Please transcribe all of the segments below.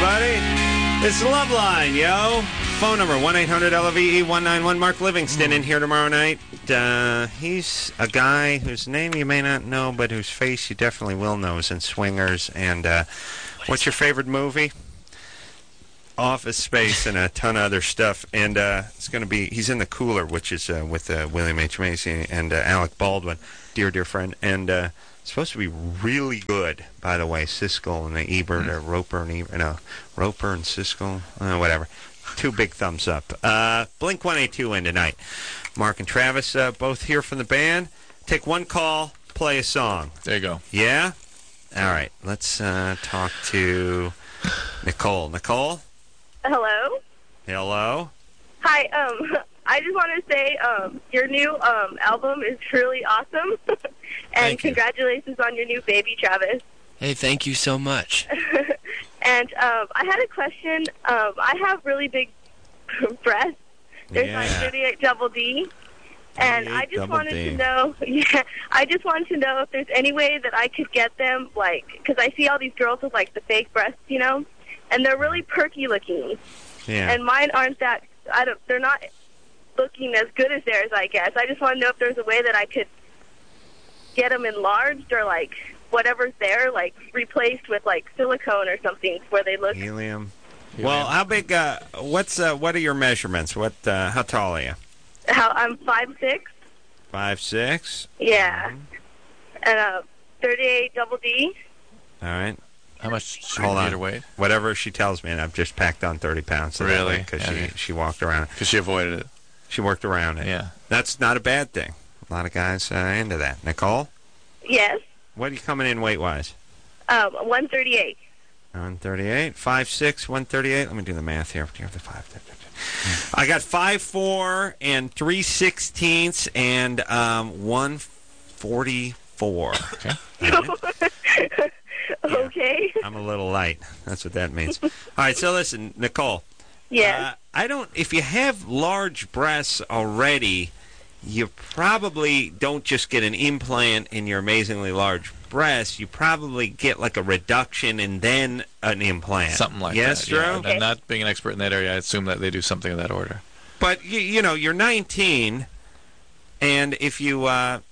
everybody. It's Loveline, yo. Phone number 1-800-LOVE-191. Mark Livingston in here tomorrow night. He's a guy whose name you may not know, but whose face you definitely will know is in Swingers. And what's your favorite movie? Office Space and a ton of other stuff. And it's going to be, he's in The Cooler, which is with William H. Macy and Alec Baldwin, dear friend. And it's supposed to be really good, by the way. Siskel and the Ebert, or Roper and Ebert, no, Roper and Siskel, whatever. 2 big thumbs up. Blink-182 in tonight. Mark and Travis both here from the band. Take one call, play a song. There you go. Yeah? All right. Let's talk to Nicole. Nicole? Hello? Hello? Hi, I just want to say your new album is truly awesome. And congratulations on your new baby, Travis. Hey, thank you so much. And I had a question. I have really big breasts. There's my 38 double D. And I just wanted to know, I just wanted to know if there's any way that I could get them, like, because I see all these girls with, like, the fake breasts, you know, and they're really perky looking. Yeah. And mine aren't that, they're not looking as good as theirs, I guess. I just want to know if there's a way that I could get them enlarged or, like, whatever's there, like, replaced with, like, silicone or something where they look... Helium. Well, how big, what are your measurements? How tall are you? I'm 5'6". 5'6"? Yeah. And 38 double D. All right. How much should Hold you on. need her weight? Whatever she tells me, and I've just packed on 30 pounds. Really? Because she walked around. Because she avoided it. She worked around it. Yeah. That's not a bad thing. A lot of guys into that. Nicole? Yes. What are you coming in weight-wise? 138. 138. 5'6", 138. Let me do the math here. Do you have the 5? I got 5'4" and 3/16 and 144. Okay. Okay. I'm a little light. That's what that means. All right, so listen, Nicole. Yes. If you have large breasts already, you probably don't just get an implant in your amazingly large breasts. You probably get like a reduction and then an implant. Something like yes, that. Drew? Yeah. Okay. And not being an expert in that area, I assume that they do something in that order. But, you know, you're 19, and if you, got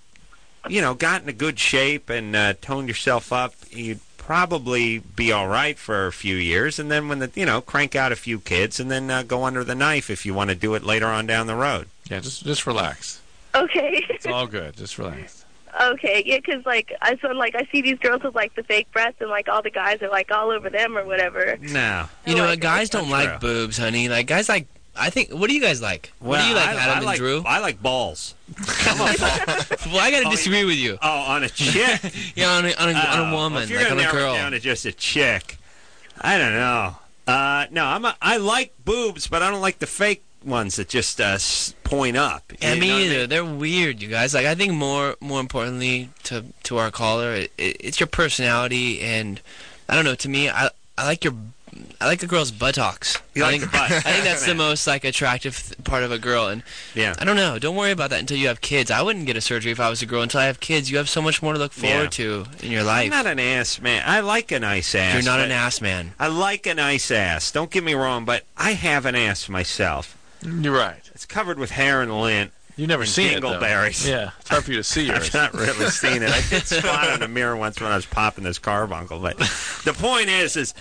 in a good shape and toned yourself up, you'd probably be all right for a few years, and then crank out a few kids, and then go under the knife if you want to do it later on down the road. Yeah, just relax. Okay. It's all good. Just relax. Okay, yeah, because, I see these girls with, like, the fake breasts, and, like, all the guys are, like, all over them or whatever. No. You know what? Guys that's don't not like true. boobs, honey. Like, guys like... I think... What do you guys like? What do you like, Adam and Drew? I like balls. I'm a ball. Well, I got to disagree with you. Oh, on a chick? Yeah, on a woman, if you're like gonna on a narrow girl. it down to just a chick, I don't know. No, I like boobs, but I don't like the fake ones that just point up. Yeah, You me know what I either. mean? They're weird, you guys. Like, I think more importantly to our caller, it's your personality, and I don't know. To me, I like a girl's buttocks. You like the butt. I think that's the most attractive part of a girl, and Yeah. I don't know. Don't worry about that until you have kids. I wouldn't get a surgery if I was a girl. Until I have kids, you have so much more to look forward to in your life. I'm not an ass man. I like a nice ass. You're not but an ass man. I like a nice ass. Don't get me wrong, but I have an ass myself. You're right. It's covered with hair and lint. You've never And seen it, though. dingleberries. Yeah, it's hard for you to see yours. I've not really seen it. I did spot in the mirror once when I was popping this carbuncle. But the point is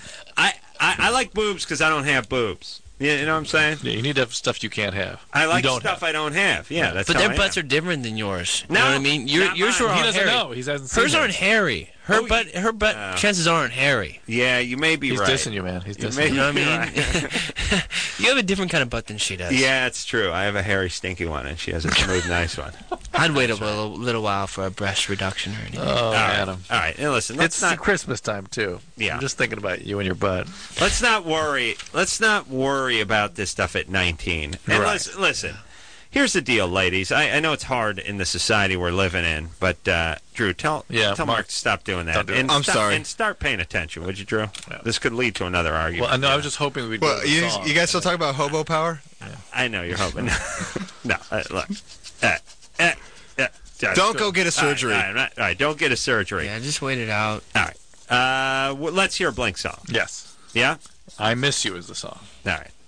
I like boobs because I don't have boobs. You know what I'm saying? Yeah, you need to have stuff you can't have. I like you don't stuff have. I don't have. Yeah, that's But how their I butts am. are different than yours. You No, know what I mean? not Yours mine. are all He doesn't hairy. know. He hasn't seen Hers aren't hairy. Her butt chances aren't hairy. Yeah, you may be He's right. dissing you, man. He's You dissing may you. You know what be I mean? right. You have a different kind of butt than she does. Yeah, it's true. I have a hairy, stinky one, and she has a smooth, nice one. I'd wait a little while for a breast reduction or anything. Oh, All right. Adam. All right. Now listen, It's Christmas time, too. Yeah. I'm just thinking about you and your butt. let's not worry. Let's not worry about this stuff at 19. And Right. listen. Here's the deal, ladies. I know it's hard in the society we're living in, but Drew, tell Mark to stop doing that. Don't do it. And I'm sorry. And start paying attention, would you, Drew? Yeah. This could lead to another argument. Well, I know. I was just hoping we'd Well, go to you the song. guys still talk about hobo power? I know you're hoping. No, look. Don't go get a surgery. All right, don't get a surgery. Yeah, just wait it out. All right. Let's hear a Blink song. Yes. Yeah? I Miss You is the song. All right.